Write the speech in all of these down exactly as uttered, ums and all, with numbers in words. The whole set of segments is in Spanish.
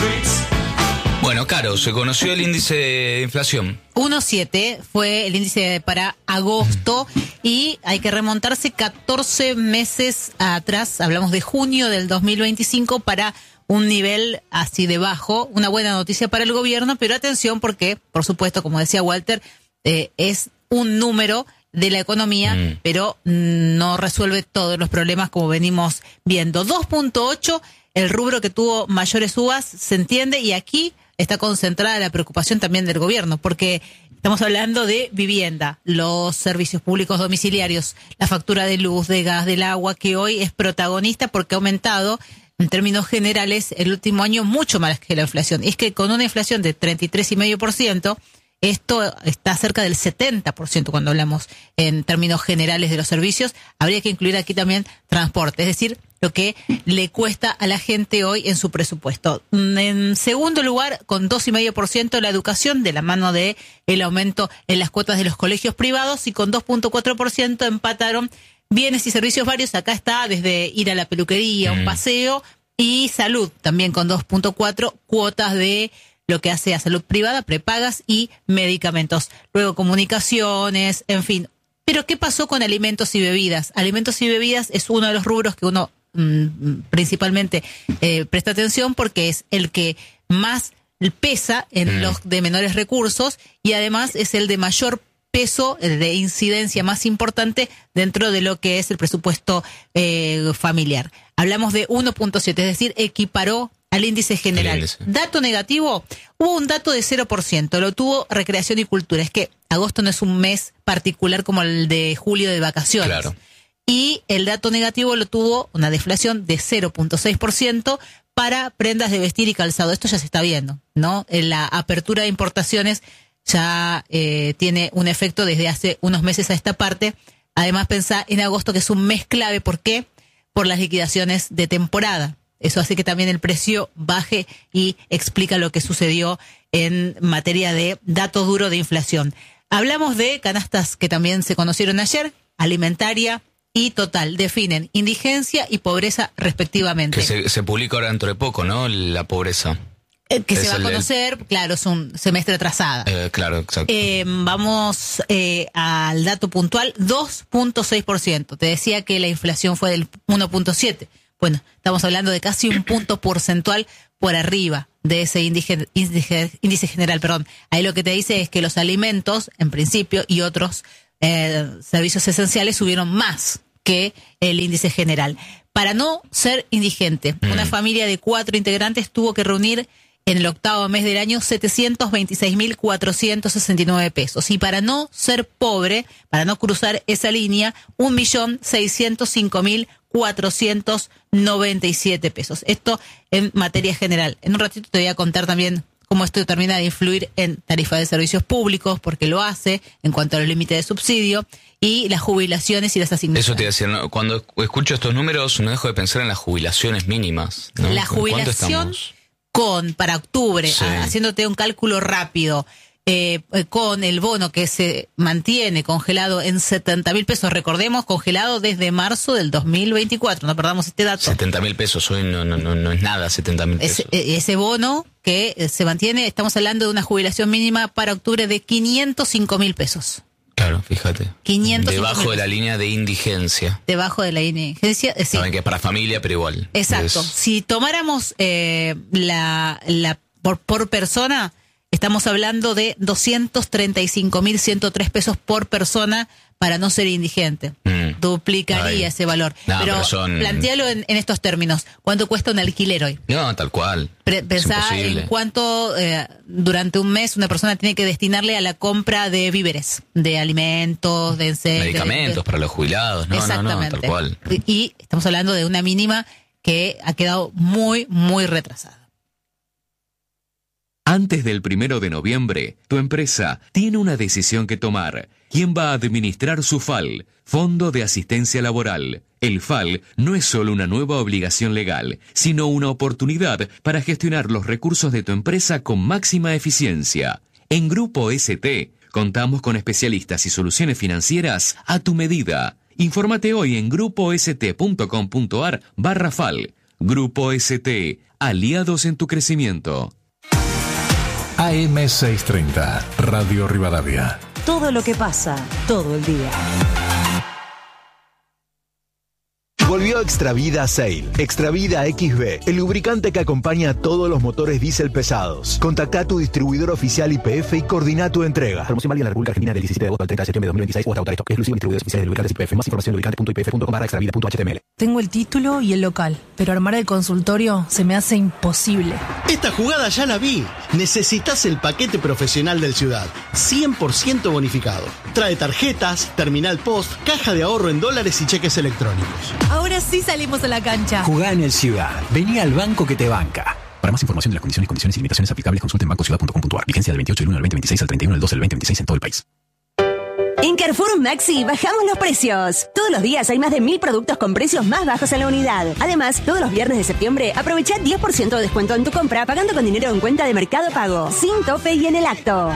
Bueno, Caro, se conoció el índice de inflación. uno coma siete fue el índice para agosto y hay que remontarse catorce meses atrás, hablamos de junio del dos mil veinticinco, para un nivel así de bajo. Una buena noticia para el gobierno, pero atención porque, por supuesto, como decía Walter, eh, es un número de la economía, mm. pero no resuelve todos los problemas como venimos viendo. dos punto ocho, el rubro que tuvo mayores subas, se entiende, y aquí está concentrada la preocupación también del gobierno, porque estamos hablando de vivienda, los servicios públicos domiciliarios, la factura de luz, de gas, del agua, que hoy es protagonista porque ha aumentado en términos generales el último año mucho más que la inflación. Y es que con una inflación de treinta y tres coma cinco por ciento, esto está cerca del setenta por ciento cuando hablamos en términos generales de los servicios. Habría que incluir aquí también transporte, es decir, lo que le cuesta a la gente hoy en su presupuesto. En segundo lugar, con dos coma cinco por ciento la educación, de la mano de el aumento en las cuotas de los colegios privados, y con dos punto cuatro por ciento empataron bienes y servicios varios. Acá está desde ir a la peluquería, mm. un paseo, y salud, también con dos punto cuatro, cuotas de lo que hace a salud privada, prepagas y medicamentos. Luego comunicaciones, en fin. Pero ¿qué pasó con alimentos y bebidas? Alimentos y bebidas es uno de los rubros que uno mmm, principalmente eh, presta atención porque es el que más pesa en mm. los de menores recursos, y además es el de mayor peso, el de incidencia más importante dentro de lo que es el presupuesto eh, familiar. Hablamos de uno punto siete, es decir, equiparó al índice general. Índice. Dato negativo, hubo un dato de cero por ciento, lo tuvo recreación y cultura. Es que agosto no es un mes particular como el de julio de vacaciones. Claro. Y el dato negativo lo tuvo una deflación de cero punto seis por ciento para prendas de vestir y calzado. Esto ya se está viendo, ¿no? En la apertura de importaciones ya eh, tiene un efecto desde hace unos meses a esta parte. Además, pensá en agosto, que es un mes clave. ¿Por qué? Por las liquidaciones de temporada. Eso hace que también el precio baje y explica lo que sucedió en materia de dato duro de inflación. Hablamos de canastas que también se conocieron ayer, alimentaria y total. Definen indigencia y pobreza respectivamente. Que se, se publica ahora dentro de poco, ¿no? La pobreza. Eh, que es se va a conocer, el... claro, es un semestre atrasada. Eh, claro, exacto. Eh, vamos eh, al dato puntual, dos punto seis por ciento. Te decía que la inflación fue del uno punto siete por ciento. Bueno, estamos hablando de casi un punto porcentual por arriba de ese índice, índice, índice general, perdón. Ahí lo que te dice es que los alimentos, en principio, y otros eh, servicios esenciales subieron más que el índice general. Para no ser indigente, mm. una familia de cuatro integrantes tuvo que reunir en el octavo mes del año setecientos veintiséis mil cuatrocientos sesenta y nueve pesos. Y para no ser pobre, para no cruzar esa línea, un millón seiscientos cinco mil cuatrocientos noventa y siete pesos. Esto en materia general. En un ratito te voy a contar también cómo esto termina de influir en tarifa de servicios públicos, porque lo hace en cuanto a los límites de subsidio, y las jubilaciones y las asignaciones. Eso te decía, ¿no? Cuando escucho estos números no dejo de pensar en las jubilaciones mínimas, ¿no? La jubilación con, para octubre, sí. a, haciéndote un cálculo rápido, eh, con el bono que se mantiene congelado en setenta mil pesos, recordemos, congelado desde marzo del dos mil veinticuatro, no perdamos este dato. setenta mil pesos, hoy no, no, no, no es nada, setenta mil pesos. Ese, ese bono que se mantiene, estamos hablando de una jubilación mínima para octubre de quinientos cinco mil pesos. Claro, fíjate. quinientos Debajo de la línea de indigencia. Debajo de la indigencia, sí. Saben que es para familia, pero igual. Exacto. Es... Si tomáramos eh, la, la por, por persona, estamos hablando de doscientos treinta y cinco mil ciento tres pesos por persona para no ser indigente. Mm. Duplicaría Ay. ese valor. No, pero pero son... plantéalo en, en estos términos. ¿Cuánto cuesta un alquiler hoy? No, tal cual. Pre- pensá en cuánto eh, durante un mes una persona tiene que destinarle a la compra de víveres, de alimentos, de... Medicamentos de, de... para los jubilados. No, Exactamente. No, no, tal cual. Y estamos hablando de una mínima que ha quedado muy, muy retrasada. Antes del primero de noviembre, tu empresa tiene una decisión que tomar. ¿Quién va a administrar su F A L? Fondo de Asistencia Laboral. El F A L no es solo una nueva obligación legal, sino una oportunidad para gestionar los recursos de tu empresa con máxima eficiencia. En Grupo S T, contamos con especialistas y soluciones financieras a tu medida. Infórmate hoy en grupo s t punto com punto a r barra F A L. Grupo S T, aliados en tu crecimiento. A M seiscientos treinta, Radio Rivadavia. Todo lo que pasa, todo el día. Volvió Extravida Sail. Extravida X B, el lubricante que acompaña a todos los motores diésel pesados. Contacta a tu distribuidor oficial Y P F y coordina tu entrega. Promoción válida en la República Argentina del diecisiete de agosto al treinta de septiembre de dos mil veintiséis o hasta autorizado. Exclusivo distribuidores oficiales de lubricantes Y P F. Más información en lubricante punto i p f punto com barra extravida punto h t m l. Tengo el título y el local, pero armar el consultorio se me hace imposible. Esta jugada ya la vi. Necesitas el paquete profesional del Ciudad. cien por ciento bonificado. Trae tarjetas, terminal post, caja de ahorro en dólares y cheques electrónicos. Ahora sí salimos a la cancha. Jugá en el Ciudad. Vení al banco que te banca. Para más información de las condiciones, condiciones y limitaciones aplicables, consulta en banco ciudad punto com punto a r. Vigencia del veintiocho del uno al veinte veintiséis al treinta y uno del doce del veinte veintiséis en todo el país. En Carrefour Maxi bajamos los precios. Todos los días hay más de mil productos con precios más bajos en la unidad. Además, todos los viernes de septiembre aprovecha diez por ciento de descuento en tu compra pagando con dinero en cuenta de Mercado Pago. Sin tope y en el acto.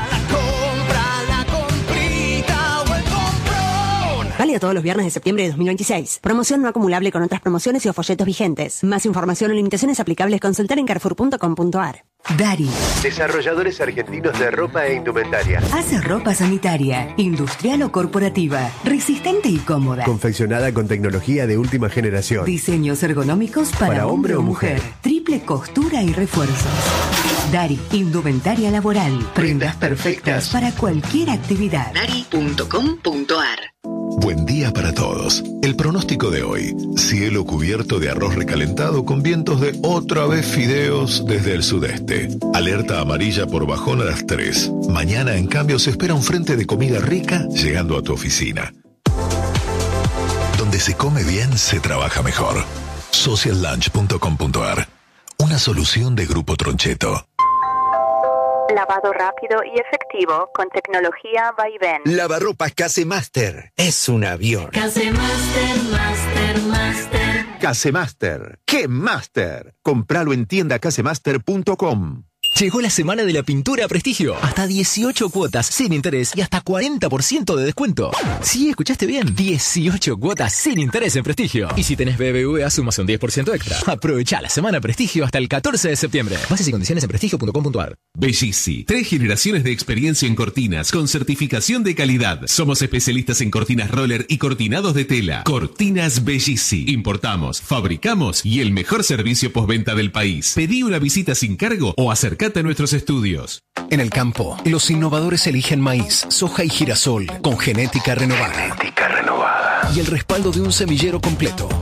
Válido todos los viernes de septiembre de dos mil veintiséis. Promoción no acumulable con otras promociones y o folletos vigentes. Más información o limitaciones aplicables consultar en carrefour punto com punto a r. Dari. Desarrolladores argentinos de ropa e indumentaria. Hace ropa sanitaria, industrial o corporativa, resistente y cómoda. Confeccionada con tecnología de última generación. Diseños ergonómicos para, para hombre o mujer. mujer. Triple costura y refuerzos. Dari, indumentaria laboral. Prendas perfectas para cualquier actividad. Dari punto com punto a r. Buen día para todos. El pronóstico de hoy. Cielo cubierto de arroz recalentado con vientos de otra vez fideos desde el sudeste. Alerta amarilla por bajón a las tres. Mañana, en cambio, se espera un frente de comida rica llegando a tu oficina. Donde se come bien, se trabaja mejor. social lunch punto com punto a r. Una solución de Grupo Troncheto. Lavado rápido y efectivo con tecnología Vaivén. Lavarropas Casemaster. Es un avión. Casemaster, Master, Master. Casemaster. ¡Qué Master! Compralo en tienda casemaster punto com. Llegó la semana de la pintura a Prestigio. Hasta dieciocho cuotas sin interés y hasta cuarenta por ciento de descuento. Sí, escuchaste bien. dieciocho cuotas sin interés en Prestigio. Y si tenés B B V A, sumas un diez por ciento extra. Aprovecha la semana Prestigio hasta el catorce de septiembre. Bases y condiciones en prestigio punto com punto a r. Bellisi. Tres generaciones de experiencia en cortinas con certificación de calidad. Somos especialistas en cortinas roller y cortinados de tela. Cortinas Bellisi. Importamos, fabricamos y el mejor servicio postventa del país. Pedí una visita sin cargo o acércate a nuestros estudios. En el campo, los innovadores eligen maíz, soja y girasol con genética renovada. Genética renovada. Y el respaldo de un semillero completo.